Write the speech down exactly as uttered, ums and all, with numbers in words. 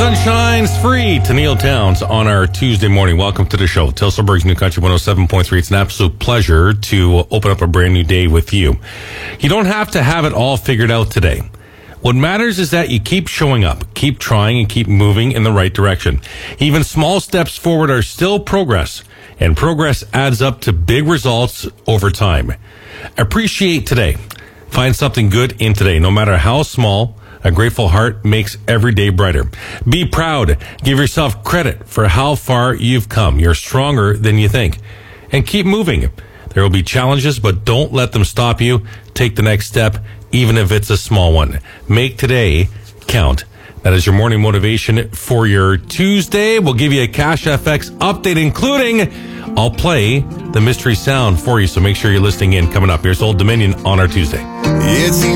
Sunshine's free to Neil Towns on our Tuesday morning. Welcome to the show. Tilsonburg's New Country one oh seven point three. It's an absolute pleasure to open up a brand new day with you. You don't have to have it all figured out today. What matters is that you keep showing up, keep trying, and keep moving in the right direction. Even small steps forward are still progress, and progress adds up to big results over time. Appreciate today. Find something good in today, no matter how small. A grateful heart makes every day brighter. Be proud. Give yourself credit for how far you've come. You're stronger than you think. And keep moving. There will be challenges, but don't let them stop you. Take the next step, even if it's a small one. Make today count. That is your morning motivation for your Tuesday. We'll give you a Cash F X update, including I'll play the mystery sound for you. So make sure you're listening in. Coming up, here's Old Dominion on our Tuesday. It's